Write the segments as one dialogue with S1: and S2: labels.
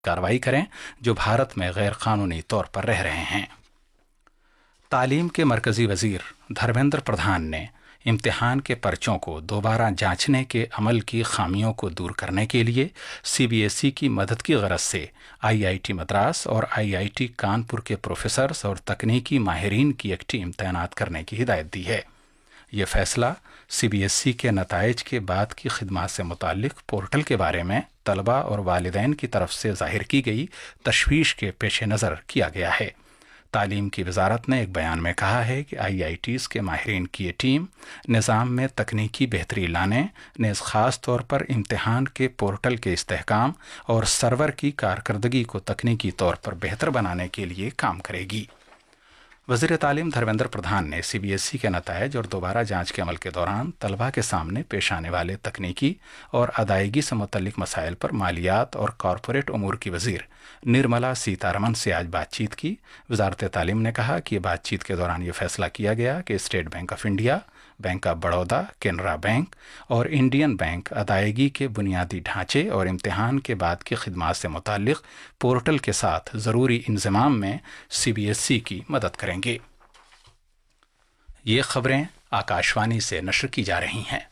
S1: कार्रवाई करें जो भारत में गैर कानूनी तौर पर रह रहे हैं। तालीम के मरकजी वजीर धर्मेंद्र प्रधान ने इम्तिहान के पर्चों को दोबारा जांचने के अमल की खामियों को दूर करने के लिए CBSE की मदद की गरज से IIT मद्रास और IIT कानपुर के प्रोफेसर्स और तकनीकी माहिरीन की एक टीम तैनात करने की हिदायत दी है। ये फैसला CBSE के नताइज के बाद की खिदमत से मुताल्लिक पोर्टल के बारे में तलबा और वालिदैन की तरफ से जाहिर की गई तशवीश के पेश नज़र किया गया है। तालीम की वजारत ने एक बयान में कहा है कि IITs के माहिरीन की ये टीम निज़ाम में तकनीकी बेहतरी लाने, नेज़ ख़ास तौर पर इम्तिहान के पोर्टल के इस्तेहकाम और सर्वर की कारकर्दगी को तकनीकी तौर पर बेहतर बनाने के लिए काम करेगी। वज़ीर तालीम धर्मेंद्र प्रधान ने CBSE के नताइज और दोबारा जांच के अमल के दौरान तलबा के सामने पेश आने वाले तकनीकी और अदायगी से मुतल्लिक मसाइल पर मालियात और कॉरपोरेट उमूर की वज़ीर निर्मला सीतारमन से आज बातचीत की। वजारत तालीम ने कहा कि बातचीत के दौरान ये फैसला किया गया कि state bank of India, bank of Baroda, Canara bank और इंडियन बैंक अदायगी के बुनियादी ढांचे और इम्तिहान के बाद की खिदमत से मुताल्लिक पोर्टल के साथ ज़रूरी इंज़माम में CBSE की मदद करेंगे। ये खबरें आकाशवाणी से नशर की जा रही हैं।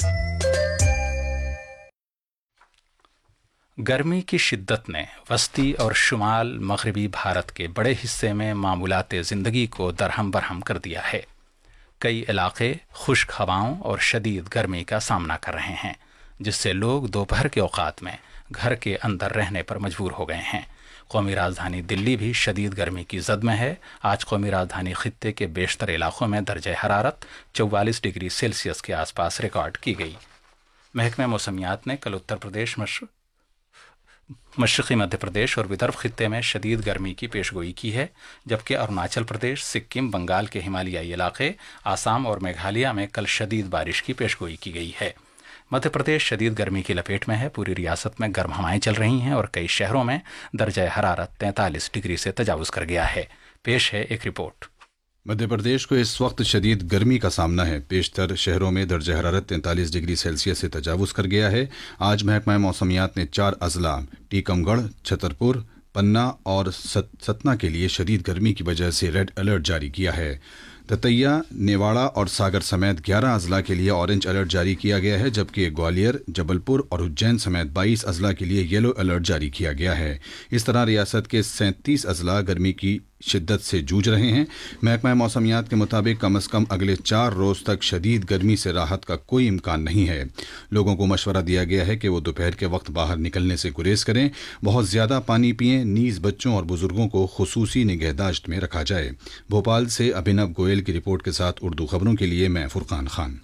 S1: गर्मी की शिद्दत ने वस्ती और शुमाल मगरबी भारत के बड़े हिस्से में मामूलात ज़िंदगी को दरहम बरहम कर दिया है। कई इलाके खुश्क हवाओं और शदीद गर्मी का सामना कर रहे हैं, जिससे लोग दोपहर के औकात में घर के अंदर रहने पर मजबूर हो गए हैं। कौमी राजधानी दिल्ली भी शदीद गर्मी की जद में है। आज कौमी राजधानी खित्ते के बेशतर इलाकों में दर्जा हरारत 44 डिग्री सेल्सियस के आसपास रिकॉर्ड की गई। महकमे मौसमियात ने कल उत्तर प्रदेश, मशरक़ी मध्य प्रदेश और विदर्भ खित्ते में शदीद गर्मी की पेशगोई की है, जबकि अरुणाचल प्रदेश, सिक्किम, बंगाल के हिमालयाई इलाके, आसाम और मेघालय में कल शदीद बारिश की पेशगोई की गई है। मध्य प्रदेश शदीद गर्मी की लपेट में है। पूरी रियासत में गर्म हवाएं चल रही हैं और कई शहरों में दर्जा हरारत 43 डिग्री से तजावुज़ कर गया है। पेश है एक रिपोर्ट।
S2: मध्य प्रदेश को इस वक्त शदीद गर्मी का सामना है। बेशतर शहरों में दर्जा हरारत 43 डिग्री सेल्सियस से तजावुज़ कर गया है। आज महकमा मौसमियात ने 4 अजला टीकमगढ़, छतरपुर, पन्ना और सतना के लिए शदीद गर्मी की वजह से रेड अलर्ट जारी किया है। दतिया, नेवाड़ा और सागर समेत 11 अजला के लिए ऑरेंज अलर्ट जारी किया गया है, जबकि ग्वालियर, जबलपुर और उज्जैन समेत 22 अजला के लिए येलो अलर्ट जारी किया गया है। इस तरह रियासत के 37 अजला गर्मी की शिद्दत से जूझ रहे हैं। महकमा मौसमियात के मुताबिक कम से कम अगले 4 रोज़ तक शदीद गर्मी से राहत का कोई इम्कान नहीं है। लोगों को मशवरा दिया गया है कि वो दोपहर के वक्त बाहर निकलने से गुरेज करें, बहुत ज़्यादा पानी पिएं, नीज़ बच्चों और बुजुर्गों को खुसूसी निगहदाश्त में रखा जाए। भोपाल से अभिनव गोयल की रिपोर्ट के साथ उर्दू खबरों के लिए मैं फुरकान खान।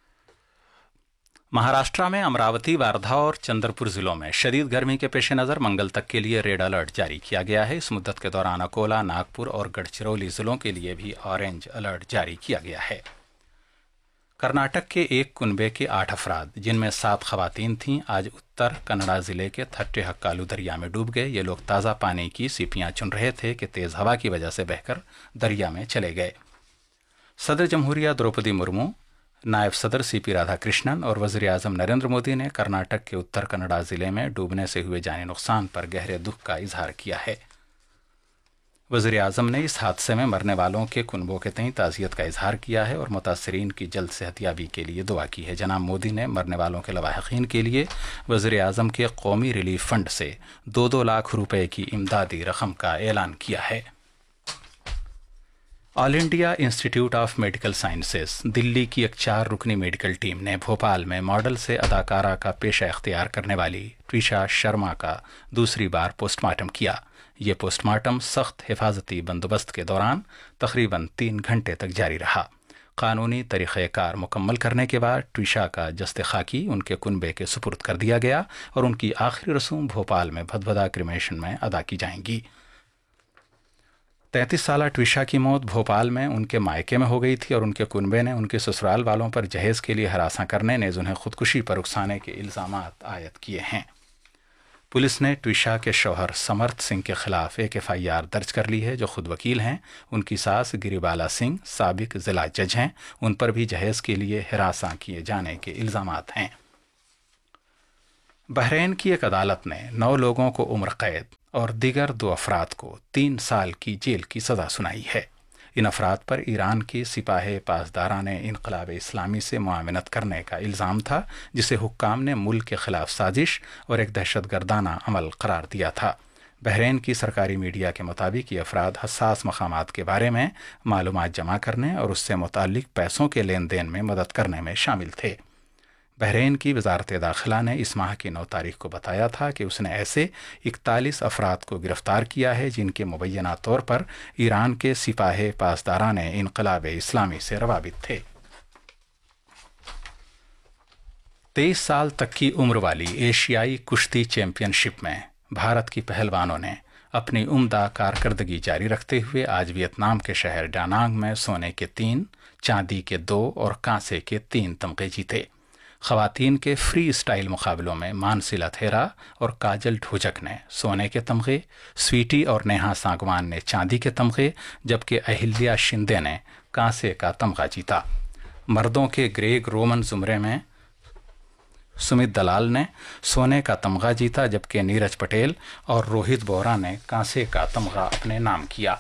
S1: महाराष्ट्र में अमरावती, वारधा और चंद्रपुर जिलों में शदीद गर्मी के पेश नज़र मंगल तक के लिए रेड अलर्ट जारी किया गया है। इस मुद्दत के दौरान अकोला, नागपुर और गढ़चिरौली जिलों के लिए भी ऑरेंज अलर्ट जारी किया गया है। कर्नाटक के एक कुनबे के 8 अफराद, जिनमें 7 खवातीन थीं, आज उत्तर कन्नड़ा जिले के थट्टेहक्कालू दरिया में डूब गए। ये लोग ताज़ा पानी की सीपियां चुन रहे थे कि तेज़ हवा की वजह से बहकर दरिया में चले गए। सदर जमहूरिया द्रौपदी मुर्मू, नायब सदर CP राधाकृष्णन और वज़ीर आज़म नरेंद्र मोदी ने कर्नाटक के उत्तर कन्नड़ा जिले में डूबने से हुए जानी नुकसान पर गहरे दुख का इजहार किया है। वज़ीर आज़म ने इस हादसे में मरने वालों के कुनबों के तईं ताज़ियत का इजहार किया है और मुतासरीन की जल्द सेहतयाबी के लिए दुआ की है। जनाब मोदी ने मरने वालों के लवाहिकीन के लिए वज़ीर आज़म के कौमी रिलीफ फंड से 2-2 लाख रुपए की इमदादी रकम का ऐलान किया है। All India institute of medical sciences Delhi की एक 4 रुकनी मेडिकल टीम ने भोपाल में मॉडल से अदाकारा का पेशा इख्तियार करने वाली ट्विशा शर्मा का दूसरी बार पोस्टमार्टम किया। ये पोस्टमार्टम सख्त हिफाजती बंदोबस्त के दौरान तकरीबन 3 घंटे तक जारी रहा। कानूनी तरीक़ेकार मुकम्मल करने के बाद ट्विशा का जस्ते खाकी उनके कुनबे के सुपुर्द कर दिया गया और उनकी आखिरी रसूम भोपाल में भदभदा क्रिमेशन में अदा की जाएंगी। 33 साला ट्विशा की मौत भोपाल में उनके मायके में हो गई थी और उनके कुनबे ने उनके ससुराल वालों पर जहेज़ के लिए हरासा करने नेज़ उन्हें खुदकुशी पर उकसाने के इल्ज़ामात आयद किए हैं। पुलिस ने ट्विशा के शौहर समर्थ सिंह के खिलाफ एक FIR दर्ज कर ली है, जो खुद वकील हैं। उनकी सास गिरिबाला सिंह साबिक ज़िला जज हैं। उन पर भी जहेज़ के लिए हिरासा किए जाने के इल्ज़ामात हैं। बहरीन की एक अदालत ने 9 लोगों को उम्र कैद और दीगर 2 अफराद को 3 साल की जेल की सज़ा सुनाई है। इन अफराद पर ईरान की सिपाही पासदारान इनकलाब इस्लामी से मुआवनत करने का इल्ज़ाम था, जिसे हुक्काम ने मुल्क के खिलाफ साजिश और एक दहशतगर्दाना अमल करार दिया था। बहरीन की सरकारी मीडिया के मुताबिक ये अफराद हसास मकामात के बारे में मालूमात जमा करने और उससे मुताल्लिक पैसों के लेन देन में मदद करने में शामिल थे। बहरीन की वजारत दाखिला ने इस माह की 9 तारीख को बताया था कि उसने ऐसे 41 अफराद को गिरफ्तार किया है जिनके मुबैना तौर पर ईरान के सिपाही पासदारान इनकलाब इस्लामी से रवाबित थे। 23 साल तक की उम्र वाली एशियाई कुश्ती चैंपियनशिप में भारत की पहलवानों ने अपनी उम्दा कारकर्दगी जारी रखते हुए आज वियतनाम के शहर डानांग में सोने के 3, चांदी के 2 और कांसे के 3 तमगे जीते। ख़वातीन के फ्री स्टाइल मुकाबलों में मानसिला थेरा और काजल ढोजक ने सोने के तमगे, स्वीटी और नेहा सांगवान ने चांदी के तमगे, जबकि अहिल्या शिंदे ने कांसे का तमगा जीता। मर्दों के ग्रेग रोमन ज़ुमरे में सुमित दलाल ने सोने का तमगा जीता, जबकि नीरज पटेल और रोहित बोहरा ने कांसे का तमगा अपने नाम किया।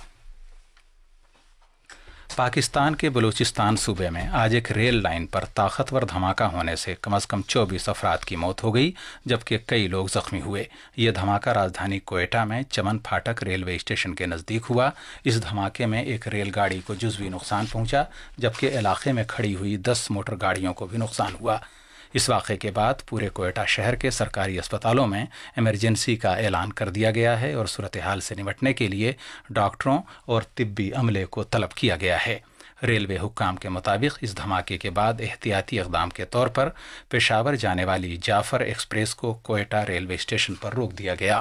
S1: पाकिस्तान के बलूचिस्तान सूबे में आज एक रेल लाइन पर ताकतवर धमाका होने से कम से कम 24 अफराद की मौत हो गई, जबकि कई लोग जख्मी हुए। ये धमाका राजधानी क्वेटा में चमन फाटक रेलवे स्टेशन के नज़दीक हुआ। इस धमाके में एक रेलगाड़ी को जुज़वी नुकसान पहुंचा, जबकि इलाके में खड़ी हुई 10 मोटर गाड़ियों को भी नुकसान हुआ। इस वाक़े के बाद पूरे क्वेटा शहर के सरकारी अस्पतालों में इमरजेंसी का ऐलान कर दिया गया है और सूरत हाल से निपटने के लिए डॉक्टरों और तिब्बी अमले को तलब किया गया है। रेलवे हुक्काम के मुताबिक इस धमाके के बाद एहतियाती इक़दाम के तौर पर पेशावर जाने वाली जाफर एक्सप्रेस को क्वेटा रेलवे स्टेशन पर रोक दिया गया।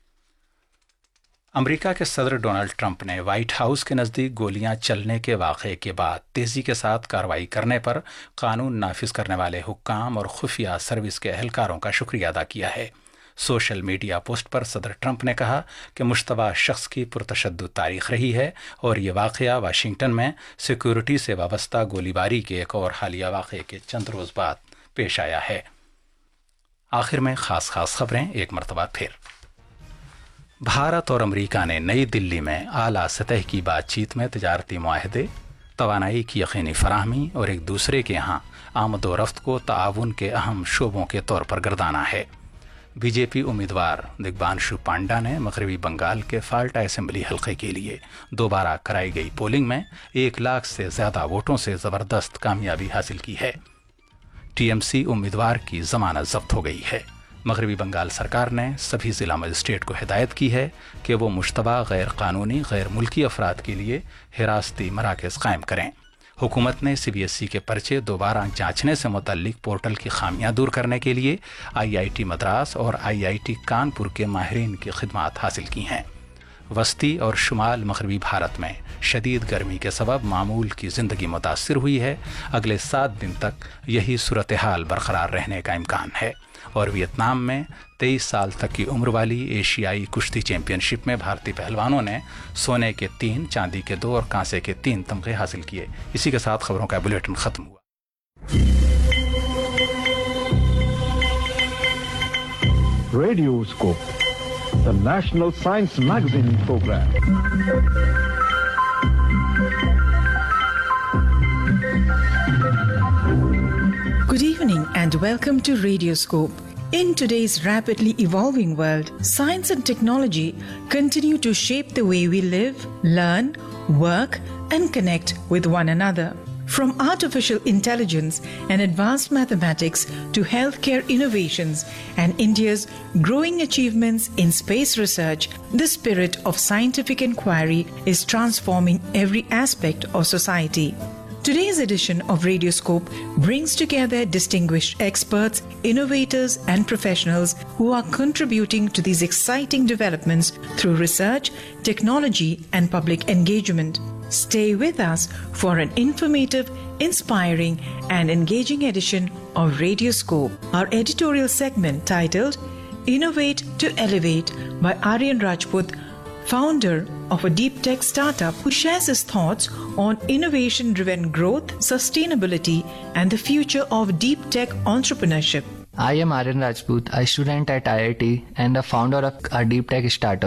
S1: अमेरिका के सदर डोनाल्ड ट्रंप ने व्हाइट हाउस के नज़दीक गोलियां चलने के वाक़े के बाद तेज़ी के साथ कार्रवाई करने पर कानून नाफिज करने वाले हुक्काम और खुफिया सर्विस के अहलकारों का शुक्रिया अदा किया है। सोशल मीडिया पोस्ट पर सदर ट्रंप ने कहा कि मुश्तबा शख्स की पुरतशद्दुद तारीख रही है और ये वाक़या वाशिंगटन में सिक्योरिटी से वाबस्ता गोलीबारी के एक और हालिया वाक़े के चंद रोज़ बाद पेश आया है। आखिर में ख़ास खबरें एक मरतबा फिर। भारत और अमेरिका ने नई दिल्ली में आला सतह की बातचीत में तजारती मुआहदे, तवानाई की यकीनी फराहमी और एक दूसरे के यहाँ आमदोरफ्त को ताआवुन के अहम शोबों के तौर पर गर्दाना है। बीजेपी उम्मीदवार दिग्बांशु पांडा ने मगरबी बंगाल के फाल्टा असेंबली हल्के के लिए दोबारा कराई गई पोलिंग में 1 लाख से ज़्यादा वोटों से ज़बरदस्त कामयाबी हासिल की है। टीएमसी उम्मीदवार की जमानत जब्त हो गई है। मगरबी बंगाल सरकार ने सभी ज़िला मजिस्ट्रेट को हिदायत की है कि वो मुश्तबा गैर कानूनी गैर मुल्की अफराद के लिए हिरासती मराकज़ कायम करें। हुकूमत ने CBSE के पर्चे दोबारा जांचने से मुतल्लिक पोर्टल की खामियां दूर करने के लिए IIT मद्रास और IIT कानपुर के माहिरीन की खिदमात हासिल की हैं। वस्ती और शुमाल मगरबी भारत में शदीद गर्मी के सबब मामूल की ज़िंदगी मुतासिर हुई है। अगले 7 दिन तक यही सूरत हाल बरकरार रहने का इम्कान है। और वियतनाम में 23 साल तक की उम्र वाली एशियाई कुश्ती चैंपियनशिप में भारतीय पहलवानों ने सोने के 3, चांदी के 2 और कांसे के 3 तमगे हासिल किए। इसी के साथ खबरों का बुलेटिन खत्म हुआ।
S3: रेडियोस्कोप, the National Science Magazine program.
S4: Good evening and welcome to Radioscope. In today's rapidly evolving world, science and technology continue to shape the way we live, learn, work, and connect with one another. From artificial intelligence and advanced mathematics to healthcare innovations and India's growing achievements in space research, the spirit of scientific inquiry is transforming every aspect of society. Today's edition of Radioscope brings together distinguished experts, innovators, and professionals who are contributing to these exciting developments through research, technology, and public engagement. Stay with us for an informative, inspiring, and engaging edition of Radioscope. Our editorial segment titled Innovate to Elevate by Aryan Rajput, founder of a deep tech startup, who shares his thoughts on innovation-driven growth, sustainability, and the future of deep tech entrepreneurship.
S5: I am Aryan Rajput, a student at IIT and the founder of a deep tech startup.